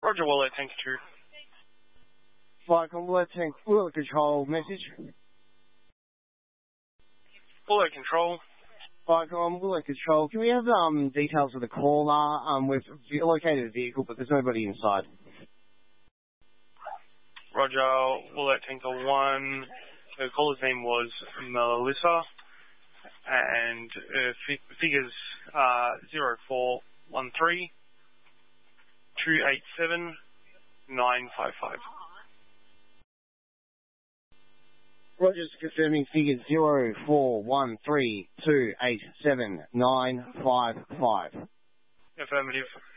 Roger, Willet, thank you. Flight Willet Control message. Willet Control. Flight Willet Control. Can we have details of the caller? We've located a vehicle, but there's nobody inside. Roger, Willet Tanker 1. The caller's name was Melissa, and figures 0413 287 955. Roger's confirming figures 0413 287 955. Affirmative.